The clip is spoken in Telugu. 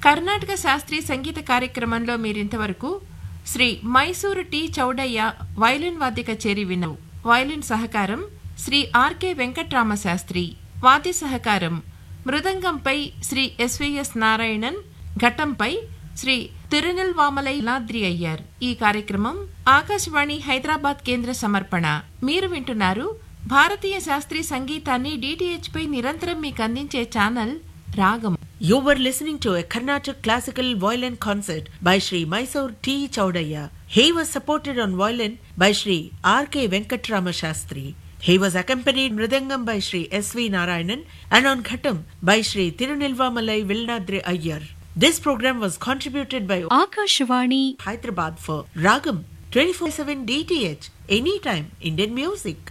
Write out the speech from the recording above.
కర్ణాటక శాస్త్రీయ సంగీత కార్యక్రమంలో మీరింతవరకు శ్రీ మైసూరు టి చౌడయ్య వయలిన్ వాద్య కచేరీ విన్నారు. వయలిన్ సహకారం శ్రీ ఆర్కే వెంకట్రామ శాస్త్రి. వాద్య సహకారం మృదంగంపై శ్రీ ఎస్విఎస్ నారాయణన్, ఘటంపై శ్రీ తిరునెల్వామలై లాద్రి అయ్యార్. ఈ కార్యక్రమం ఆకాశవాణి హైదరాబాద్ కేంద్ర సమర్పణ. మీరు వింటున్నారు భారతీయ శాస్త్రీయ సంగీతాన్ని DTH పై నిరంతరం మీకు అందించే ఛానల్ రాగం. You were listening to a Carnatic classical violin concert by Sri Mysore T. Chaudaya. He was supported on violin by Sri R.K. Venkatrama Shastri. He was accompanied mridangam by Sri S.V. Narayanan and on ghatam by Sri Tirunelvamalai Vilnadri Ayyar. This program was contributed by Akashvani Hyderabad for Ragam 24/7 DTH. Anytime Indian music.